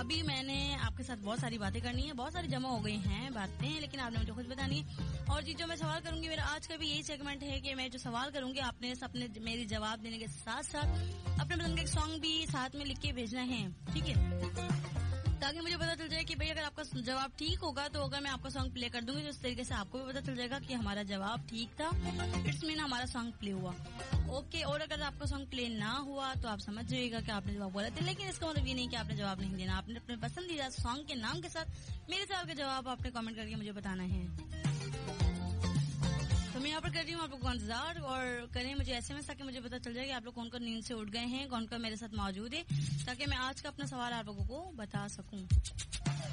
अभी मैंने आपके साथ बहुत सारी बातें करनी है, बहुत सारी जमा हो गई हैं बातें, लेकिन आपने मुझे खुद बतानी है। और जी जो मैं सवाल करूंगी, मेरा आज का भी यही सेगमेंट है कि मैं जो सवाल करूंगी आपने अपने मेरी जवाब देने के साथ साथ अपने पसंद का एक सॉन्ग भी साथ में लिख के भेजना है, ठीक है, ताकि मुझे पता चल जाए कि भाई अगर आपका जवाब ठीक होगा तो अगर मैं आपका सॉन्ग प्ले कर दूंगी तो इस तरीके से आपको भी पता चल जाएगा कि हमारा जवाब ठीक था, इट्स मीन हमारा सॉन्ग प्ले हुआ। ओके, और अगर आपका सॉन्ग प्ले ना हुआ तो आप समझ जाइएगा कि आपने जवाब बोला था, लेकिन इसका मतलब ये नहीं कि आपने जवाब नहीं देना। आपने अपने पसंदीदा सॉन्ग के नाम के साथ मेरे सवाल का जवाब आपने कमेंट करके मुझे बताना है। तो मैं यहाँ पर कर रही हूँ आप लोग को इंतजार, और करें मुझे SMS ताकि मुझे पता चल जाए कि आप लोग कौन कौन नींद से उठ गए हैं, कौन कौन मेरे साथ मौजूद है, ताकि मैं आज का अपना सवाल आप लोगों को बता सकूं।